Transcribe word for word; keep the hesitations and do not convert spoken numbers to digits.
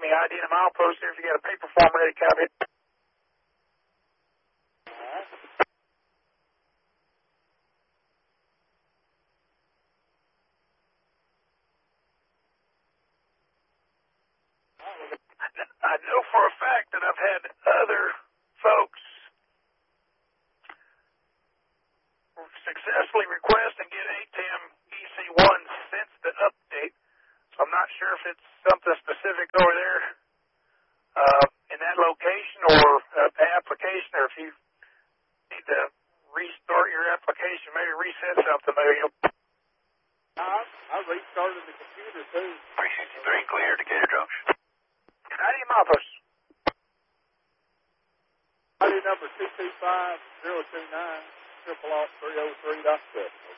give me I D and a milepost here if you got a paper form ready, copy. I know for a fact that I've had other folks successfully request and get A T E M E C one since the update. So I'm not sure if it's something specific over there uh, in that location or uh, application, or if you need to restart your application, maybe reset something. Maybe you'll... I, I restarted the computer too. three sixty-three clear, Decatur Junction. I D milepost. I D number two two five zero two nine, triple off three oh three dot six.